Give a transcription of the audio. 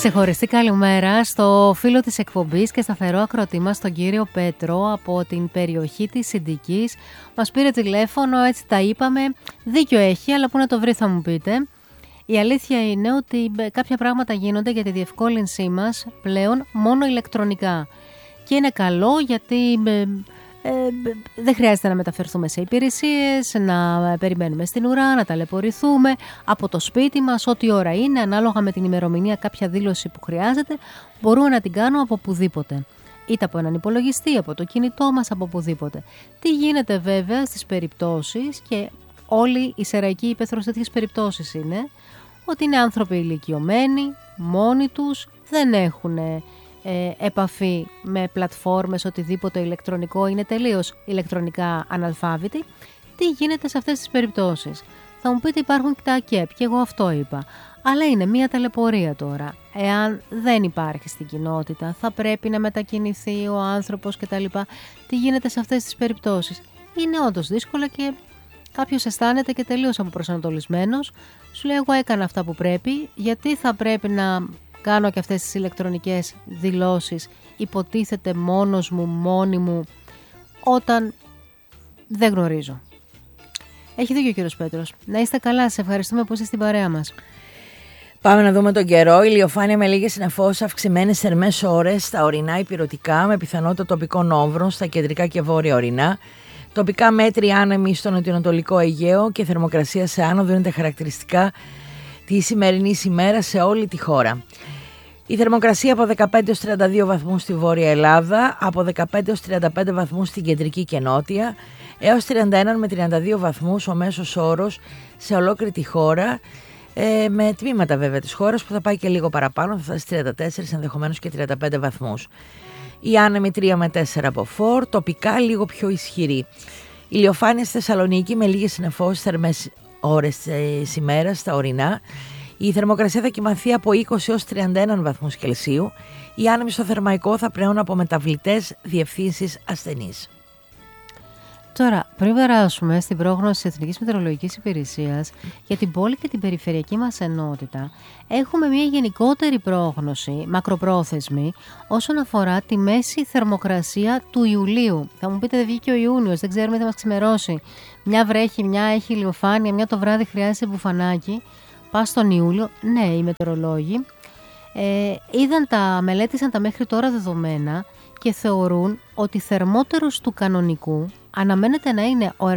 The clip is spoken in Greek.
Ξεχωριστή καλημέρα στο φίλο της εκπομπής και σταθερό ακροατή μας, τον κύριο Πέτρο από την περιοχή της Συντικής. Μας πήρε τηλέφωνο, έτσι τα είπαμε. Δίκιο έχει, αλλά πού να το βρει θα μου πείτε. Η αλήθεια είναι ότι κάποια πράγματα γίνονται για τη διευκόλυνσή μας πλέον μόνο ηλεκτρονικά. Και είναι καλό γιατί δεν χρειάζεται να μεταφερθούμε σε υπηρεσίες, να περιμένουμε στην ουρά, να ταλαιπωρηθούμε από το σπίτι μας, ό,τι ώρα είναι, ανάλογα με την ημερομηνία κάποια δήλωση που χρειάζεται, μπορούμε να την κάνουμε από οπουδήποτε. Είτε από έναν υπολογιστή, από το κινητό μας, από οπουδήποτε. Τι γίνεται βέβαια στις περιπτώσεις, και όλοι οι σεραϊκοί υπαίθρος τέτοιες περιπτώσεις είναι, ότι είναι άνθρωποι ηλικιωμένοι, μόνοι τους, δεν έχουν επαφή με πλατφόρμες, οτιδήποτε ηλεκτρονικό, είναι τελείως ηλεκτρονικά αναλφάβητοι. Τι γίνεται σε αυτές τις περιπτώσεις? Θα μου πείτε υπάρχουν και τα ΑΚΕΠ, και εγώ αυτό είπα. Αλλά είναι μια ταλαιπωρία τώρα. Εάν δεν υπάρχει στην κοινότητα, θα πρέπει να μετακινηθεί ο άνθρωπος κτλ. Τι γίνεται σε αυτές τις περιπτώσεις? Είναι όντως δύσκολο και κάποιος αισθάνεται και τελείως αποπροσανατολισμένος. Σου λέει, εγώ έκανα αυτά που πρέπει, γιατί θα πρέπει να κάνω και αυτές τις ηλεκτρονικές δηλώσεις, υποτίθεται μόνος μου, μόνη μου, όταν δεν γνωρίζω. Έχει δίκιο ο κύριος Πέτρος. Να είστε καλά, σε ευχαριστούμε που είστε στην παρέα μας. Πάμε να δούμε τον καιρό. Ηλιοφάνεια με λίγες συννεφώσεις, αυξημένες θερμές ώρες στα ορεινά υπηρωτικά, με πιθανότητα τοπικών όμβρων στα κεντρικά και βόρεια ορεινά. Τοπικά μέτρη άνεμοι στο νοτιοανατολικό Αιγαίο και θερμοκρασία σε άνοδο είναι τα χαρακτηριστικά τη σημερινή ημέρα σε όλη τη χώρα. Η θερμοκρασία από 15 έως 32 βαθμούς στη Βόρεια Ελλάδα, από 15 έως 35 βαθμούς στην κεντρική και νότια, έως 31 με 32 βαθμούς ο μέσος όρος σε ολόκληρη τη χώρα, με τμήματα βέβαια της χώρας που θα πάει και λίγο παραπάνω, θα φτάσει 34 ενδεχομένως και 35 βαθμούς. Η άνεμη 3 με 4 από φόρ, τοπικά λίγο πιο ισχυρή. Ηλιοφάνεια στη Θεσσαλονίκη με λίγες συννεφώσεις, θερμές ώρες της ημέρας στα ορεινά. Η θερμοκρασία θα κυμανθεί από 20 έως 31 βαθμούς Κελσίου. Οι άνεμοι στο Θερμαϊκό θα πνέουν από μεταβλητές διευθύνσεις ασθενείς. Τώρα, πριν περάσουμε στην πρόγνωση της Εθνικής Μετεωρολογικής Υπηρεσίας για την πόλη και την περιφερειακή μας ενότητα, έχουμε μια γενικότερη πρόγνωση, μακροπρόθεσμη, όσον αφορά τη μέση θερμοκρασία του Ιουλίου. Θα μου πείτε, δεν βγήκε ο Ιούνιος, δεν ξέρουμε, θα μας ξημερώσει. Μια βρέχει, μια έχει ηλιοφάνεια, μια το βράδυ χρειάζεται μπουφανάκι. Πας στον Ιούλιο. Ναι, οι μετεωρολόγοι μελέτησαν τα μέχρι τώρα δεδομένα και θεωρούν ότι θερμότερος του κανονικού αναμένεται να είναι ο